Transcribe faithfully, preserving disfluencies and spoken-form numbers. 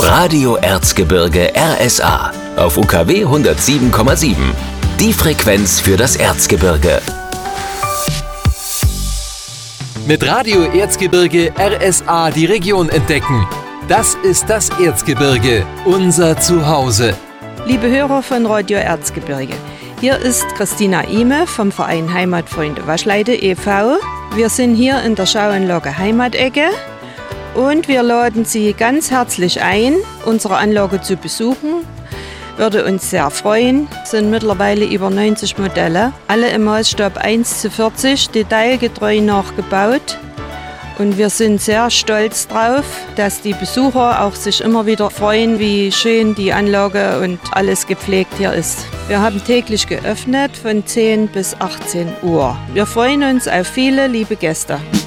Radio Erzgebirge R S A auf U K W hundertsieben Komma sieben. Die Frequenz für das Erzgebirge. Mit Radio Erzgebirge R S A die Region entdecken. Das ist das Erzgebirge, unser Zuhause. Liebe Hörer von Radio Erzgebirge, hier ist Christina Ihme vom Verein Heimatfreunde Waschleide e V Wir sind hier in der Schauanlage Heimatecke und wir laden Sie ganz herzlich ein, unsere Anlage zu besuchen. Würde uns sehr freuen. Es sind mittlerweile über neunzig Modelle, alle im Maßstab eins zu vierzig, detailgetreu nachgebaut. Und wir sind sehr stolz drauf, dass die Besucher auch sich immer wieder freuen, wie schön die Anlage und alles gepflegt hier ist. Wir haben täglich geöffnet von zehn bis achtzehn Uhr. Wir freuen uns auf viele liebe Gäste.